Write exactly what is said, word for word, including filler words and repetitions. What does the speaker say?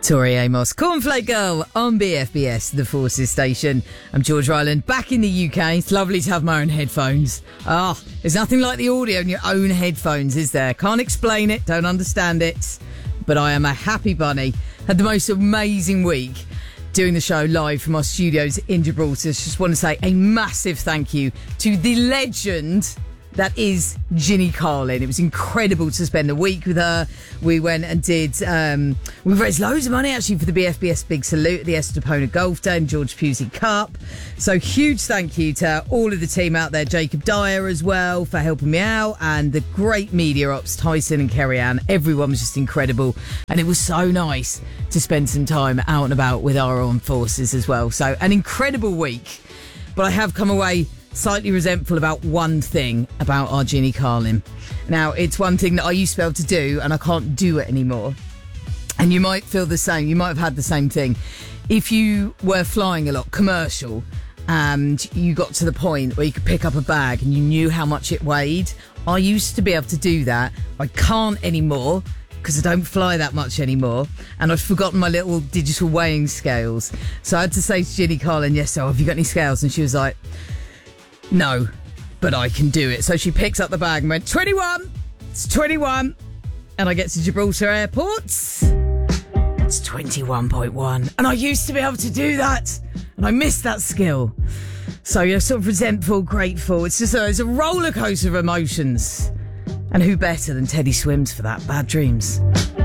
Tori Amos, Cornflake Girl on B F B S, the Forces Station. I'm George Ryland, back in the U K. It's lovely to have my own headphones. Ah, oh, there's nothing like the audio in your own headphones, is there? Can't explain it, don't understand it, but I am a happy bunny. Had the most amazing week doing the show live from our studios in Gibraltar. Just want to say a massive thank you to the legend that is Ginny Carlin. It was incredible to spend a week with her. We went and did, um, we raised loads of money actually for the B F B S Big Salute at the Estepona Golf Day and George Pusey Cup. So huge thank you to all of the team out there, Jacob Dyer as well for helping me out, and the great media ops, Tyson and Kerry Ann. Everyone was just incredible. And it was so nice to spend some time out and about with our armed forces as well. So an incredible week. But I have come away slightly resentful about one thing about our Ginny Carlin. Now, it's one thing that I used to be able to do and I can't do it anymore. And you might feel the same. You might have had the same thing. If you were flying a lot, commercial, and you got to the point where you could pick up a bag and you knew how much it weighed, I used to be able to do that. I can't anymore because I don't fly that much anymore, and I've forgotten my little digital weighing scales. So I had to say to Ginny Carlin, yes, so have you got any scales? And she was like, no, but I can do it. So she picks up the bag and went, twenty-one, it's twenty-one. And I get to Gibraltar Airport, it's twenty-one point one. And I used to be able to do that, and I missed that skill. So you're sort of resentful, grateful. It's just a, it's a roller coaster of emotions. And who better than Teddy Swims for that? Bad Dreams.